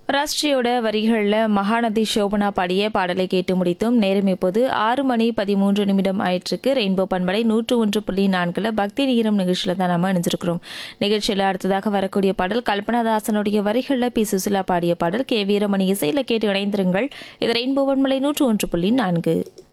ராஷ்டிரியோட வரிகளில் மகாநதி சோபனா பாடிய பாடலை கேட்டு முடித்தோம். நேரம் இப்போது 6:13 ஆயிற்றுக்கு. ரெயின்போ பண்பலை 101.4 பக்தி நீரம் நிகழ்ச்சியில் தான் நம்ம இணைஞ்சிருக்கிறோம். நிகழ்ச்சியில் அடுத்ததாக வரக்கூடிய பாடல் கல்பனாதாசனுடைய வரிகளில் பி சுசிலா பாடிய பாடல். கே வீரமணி இசையில் கேட்டு இணைந்திருங்கள். இது ரெயின்போ பண்பலை 101.4.